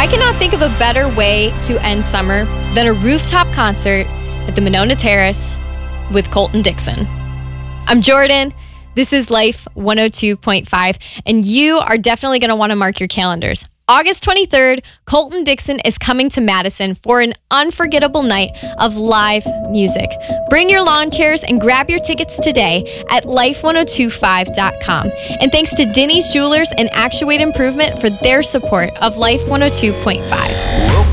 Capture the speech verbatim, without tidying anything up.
I cannot think of a better way to end summer than a rooftop concert at the Monona Terrace with Colton Dixon. I'm Jordan. This is Life one oh two point five, and you are definitely going to want to mark your calendars. August twenty-third, Colton Dixon is coming to Madison for an unforgettable night of live music. Bring your lawn chairs and grab your tickets today at life one oh two five dot com. And thanks to Denny's Jewelers and Actuate Improvement for their support of Life one oh two point five.